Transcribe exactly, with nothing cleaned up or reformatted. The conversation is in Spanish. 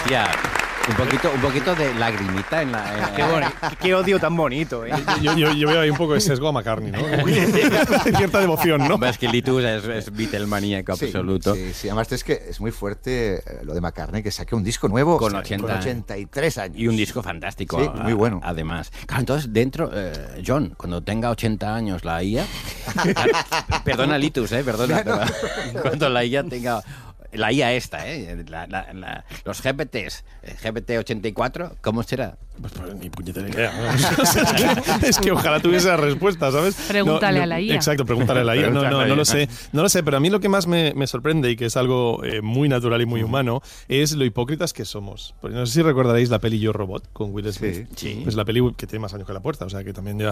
Ya. Un poquito, un poquito de lagrimita en la... En... Qué, boni- qué odio tan bonito, ¿eh? Yo, yo, yo veo ahí un poco de sesgo a McCartney, ¿no? Cierta devoción, ¿no? Es que Litus es, es Beatlemaníaco Sí, absoluto. Sí, sí, además es que es muy fuerte eh, lo de McCartney, que saque un disco nuevo Con o sea, ochenta con ochenta y tres años. Y un disco fantástico. Sí, muy bueno. A, además. Claro, entonces dentro, eh, John, cuando tenga ochenta años la I A... perdona, Litus, ¿eh? Perdona. Pero, cuando la I A tenga... La I A esta, ¿eh? La, la, la, los G P Ts, G P T ochenta y cuatro, ¿cómo será? Pues, pues ni puñetera idea. ¿no? es, que, es que ojalá tuviese la respuesta, ¿sabes? Pregúntale no, no, a la I A. Exacto, pregúntale a la I A. No, no, no lo sé. No lo sé, pero a mí lo que más me, me sorprende y que es algo eh, muy natural y muy humano es lo hipócritas que somos. Porque no sé si recordaréis la peli Yo Robot con Will Smith. Sí. Sí. Pues la peli que tiene más años que la puerta, o sea que también ya